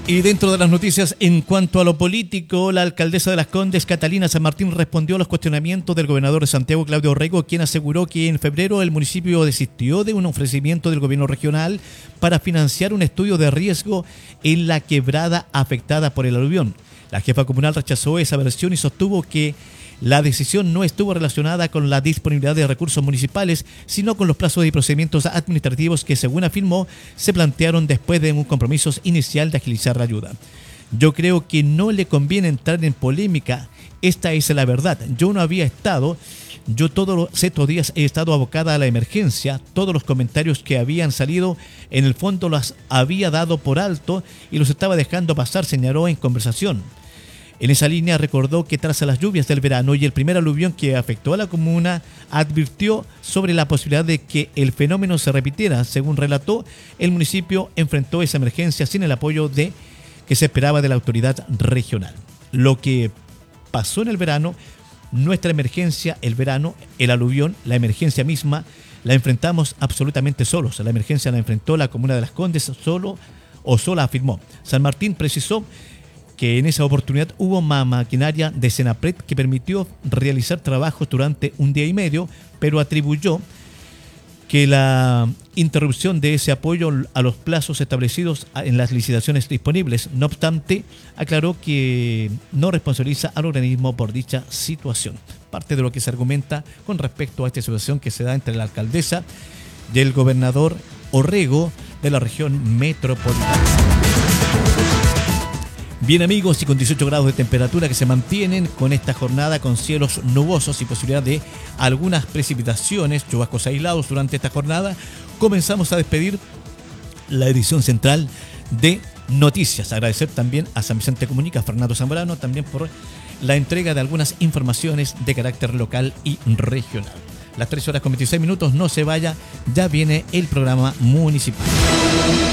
Y dentro de las noticias, en cuanto a lo político, la alcaldesa de Las Condes, Catalina San Martín, respondió a los cuestionamientos del gobernador de Santiago, Claudio Orrego, quien aseguró que en febrero el municipio desistió de un ofrecimiento del gobierno regional para financiar un estudio de riesgo en la quebrada afectada por el aluvión. La jefa comunal rechazó esa versión y sostuvo que la decisión no estuvo relacionada con la disponibilidad de recursos municipales, sino con los plazos y procedimientos administrativos que, según afirmó, se plantearon después de un compromiso inicial de agilizar la ayuda. Yo creo que no le conviene entrar en polémica, esta es la verdad. Yo no había estado, yo todos estos días he estado abocada a la emergencia, todos los comentarios que habían salido, en el fondo los había dado por alto y los estaba dejando pasar, señaló en conversación. En esa línea recordó que tras las lluvias del verano y el primer aluvión que afectó a la comuna, advirtió sobre la posibilidad de que el fenómeno se repitiera. Según relató, el municipio enfrentó esa emergencia sin el apoyo que se esperaba de la autoridad regional. Lo que pasó en el verano, nuestra emergencia, el verano, el aluvión, la emergencia misma, la enfrentamos absolutamente solos. La emergencia la enfrentó la comuna de Las Condes sola, afirmó. San Martín precisó que en esa oportunidad hubo maquinaria de Senapred que permitió realizar trabajos durante un día y medio, pero atribuyó que la interrupción de ese apoyo a los plazos establecidos en las licitaciones disponibles. No obstante, aclaró que no responsabiliza al organismo por dicha situación. Parte de lo que se argumenta con respecto a esta situación que se da entre la alcaldesa y el gobernador Orrego de la región metropolitana. Bien amigos, y con 18 grados de temperatura que se mantienen con esta jornada con cielos nubosos y posibilidad de algunas precipitaciones, chubascos aislados durante esta jornada, comenzamos a despedir la edición central de Noticias. Agradecer también a San Vicente Comunica, a Fernando Zambrano, también por la entrega de algunas informaciones de carácter local y regional. Las 3 horas con 26 minutos, no se vaya, ya viene el programa municipal.